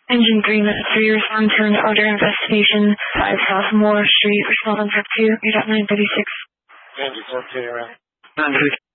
Engine 3 respond to an order investigation 5 South Moore Street, respond on track 2, you're at 936. Engine 4 around. 936.